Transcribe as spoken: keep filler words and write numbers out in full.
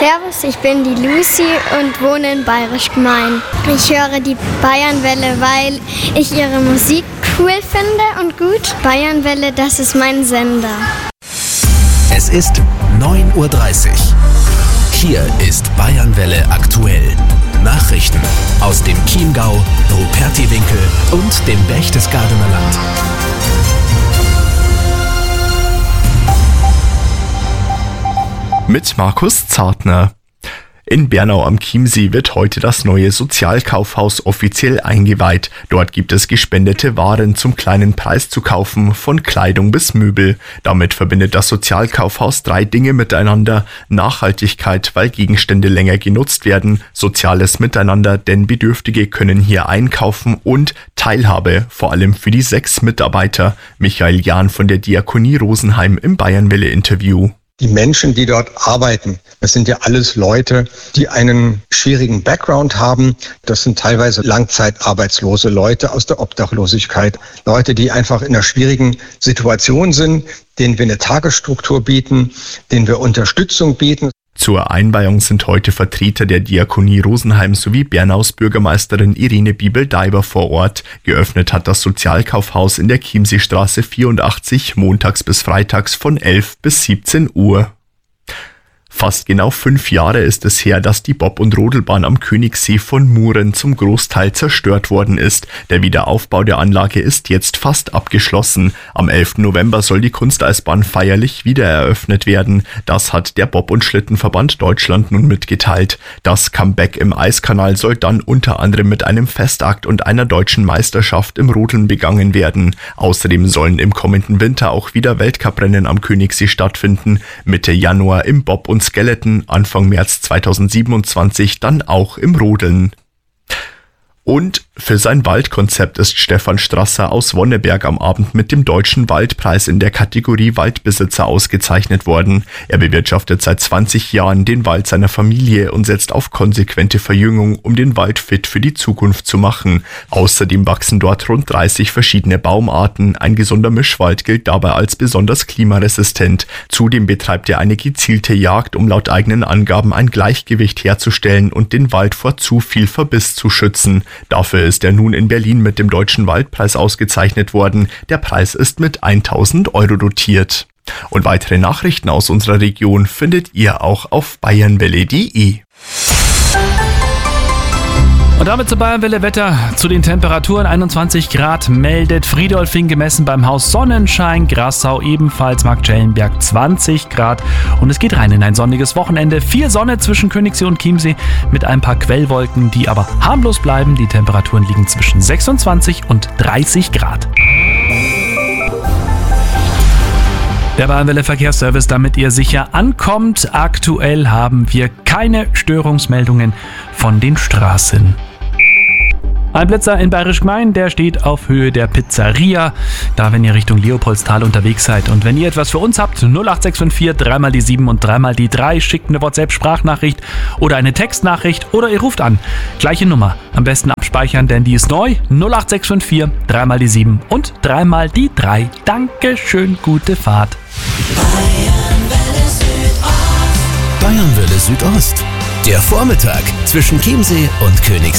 Servus, ich bin die Lucy und wohne in Bayerisch Gmein. Ich höre die Bayernwelle, weil ich ihre Musik cool finde und gut. Bayernwelle, das ist mein Sender. Es ist neun Uhr dreißig. Hier ist Bayernwelle aktuell. Nachrichten aus dem Chiemgau, Rupertiwinkel und dem Berchtesgadener Land. Mit Markus Zartner. In Bernau am Chiemsee wird heute das neue Sozialkaufhaus offiziell eingeweiht. Dort gibt es gespendete Waren zum kleinen Preis zu kaufen, von Kleidung bis Möbel. Damit verbindet das Sozialkaufhaus drei Dinge miteinander. Nachhaltigkeit, weil Gegenstände länger genutzt werden, soziales Miteinander, denn Bedürftige können hier einkaufen und Teilhabe, vor allem für die sechs Mitarbeiter. Michael Jahn von der Diakonie Rosenheim im Bayernwelle-Interview. Die Menschen, die dort arbeiten, das sind ja alles Leute, die einen schwierigen Background haben. Das sind teilweise langzeitarbeitslose Leute aus der Obdachlosigkeit. Leute, die einfach in einer schwierigen Situation sind, denen wir eine Tagesstruktur bieten, denen wir Unterstützung bieten. Zur Einweihung sind heute Vertreter der Diakonie Rosenheim sowie Bernaus Bürgermeisterin Irene Biebel-Daiber vor Ort. Geöffnet hat das Sozialkaufhaus in der Chiemseestraße vierundachtzig montags bis freitags von elf bis siebzehn Uhr. Fast genau fünf Jahre ist es her, dass die Bob- und Rodelbahn am Königssee von Muren zum Großteil zerstört worden ist. Der Wiederaufbau der Anlage ist jetzt fast abgeschlossen. Am elften November soll die Kunsteisbahn feierlich wieder eröffnet werden. Das hat der Bob- und Schlittenverband Deutschland nun mitgeteilt. Das Comeback im Eiskanal soll dann unter anderem mit einem Festakt und einer deutschen Meisterschaft im Rodeln begangen werden. Außerdem sollen im kommenden Winter auch wieder Weltcuprennen am Königssee stattfinden. Mitte Januar im Bob- und Skeleton, Anfang März zweitausendsiebenundzwanzig dann auch im Rodeln. Und für sein Waldkonzept ist Stefan Strasser aus Wonneberg am Abend mit dem Deutschen Waldpreis in der Kategorie Waldbesitzer ausgezeichnet worden. Er bewirtschaftet seit zwanzig Jahren den Wald seiner Familie und setzt auf konsequente Verjüngung, um den Wald fit für die Zukunft zu machen. Außerdem wachsen dort rund dreißig verschiedene Baumarten. Ein gesunder Mischwald gilt dabei als besonders klimaresistent. Zudem betreibt er eine gezielte Jagd, um laut eigenen Angaben ein Gleichgewicht herzustellen und den Wald vor zu viel Verbiss zu schützen. Dafür ist er nun in Berlin mit dem Deutschen Waldpreis ausgezeichnet worden. Der Preis ist mit tausend Euro dotiert. Und weitere Nachrichten aus unserer Region findet ihr auch auf bayernwelle punkt de. Und damit zur Bayernwelle Wetter. Zu den Temperaturen einundzwanzig Grad meldet Friedolfing gemessen beim Haus Sonnenschein. Grassau ebenfalls, Marktschellenberg zwanzig Grad. Und es geht rein in ein sonniges Wochenende. Viel Sonne zwischen Königssee und Chiemsee mit ein paar Quellwolken, die aber harmlos bleiben. Die Temperaturen liegen zwischen sechsundzwanzig und dreißig Grad. Der Bayernwelle Verkehrsservice, damit ihr sicher ankommt. Aktuell haben wir keine Störungsmeldungen von den Straßen. Ein Blitzer in Bayerisch Gmein, der steht auf Höhe der Pizzeria, da wenn ihr Richtung Leopoldstal unterwegs seid. Und wenn ihr etwas für uns habt, null acht sechs fünf vier, drei mal die sieben und drei mal die drei, schickt eine WhatsApp-Sprachnachricht oder eine Textnachricht oder ihr ruft an. Gleiche Nummer, am besten abspeichern, denn die ist neu, null acht sechs fünf vier, drei mal die sieben und drei mal die drei. Dankeschön, gute Fahrt. Bayernwelle Südost. Der Vormittag zwischen Chiemsee und Königssee.